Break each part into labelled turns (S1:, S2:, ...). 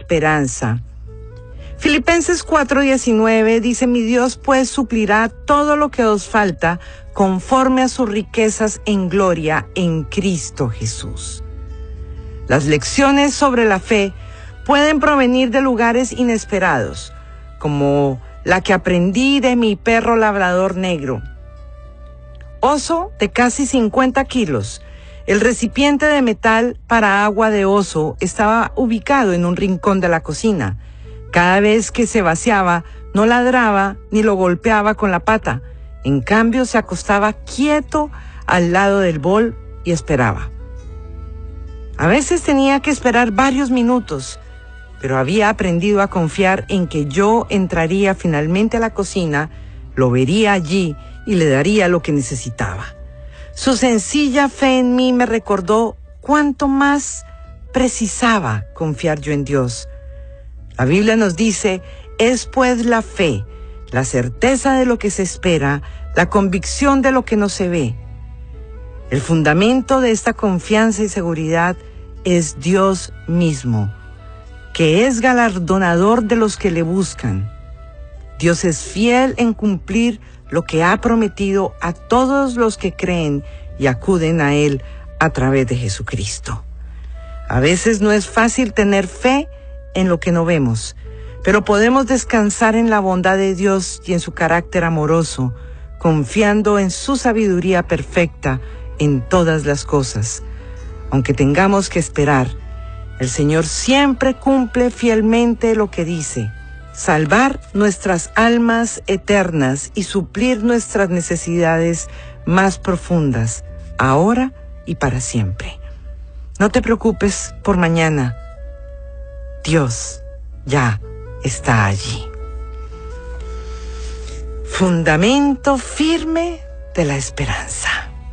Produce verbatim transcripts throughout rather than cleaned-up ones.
S1: esperanza. Filipenses cuatro diecinueve dice: mi Dios pues suplirá todo lo que os falta conforme a sus riquezas en gloria en Cristo Jesús. Las lecciones sobre la fe pueden provenir de lugares inesperados, como la que aprendí de mi perro labrador negro. Oso de casi cincuenta kilos. El recipiente de metal para agua de oso estaba ubicado en un rincón de la cocina. Cada vez que se vaciaba, no ladraba ni lo golpeaba con la pata. En cambio, se acostaba quieto al lado del bol y esperaba. A veces tenía que esperar varios minutos, pero había aprendido a confiar en que yo entraría finalmente a la cocina, lo vería allí y le daría lo que necesitaba. Su sencilla fe en mí me recordó cuánto más precisaba confiar yo en Dios. La Biblia nos dice: es pues la fe, la certeza de lo que se espera, la convicción de lo que no se ve. El fundamento de esta confianza y seguridad es Dios mismo, que es galardonador de los que le buscan. Dios es fiel en cumplir lo que ha prometido a todos los que creen y acuden a Él a través de Jesucristo. A veces no es fácil tener fe en lo que no vemos, pero podemos descansar en la bondad de Dios y en su carácter amoroso, confiando en su sabiduría perfecta en todas las cosas. Aunque tengamos que esperar, el Señor siempre cumple fielmente lo que dice: salvar nuestras almas eternas y suplir nuestras necesidades más profundas, ahora y para siempre. No te preocupes por mañana. Dios ya está allí. Fundamento firme de la esperanza.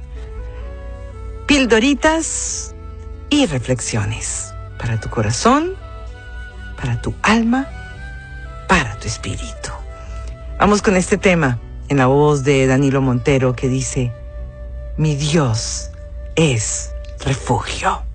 S1: Pildoritas y reflexiones para tu corazón, para tu alma, para tu espíritu. Vamos con este tema en la voz de Danilo Montero, que dice: mi Dios es refugio.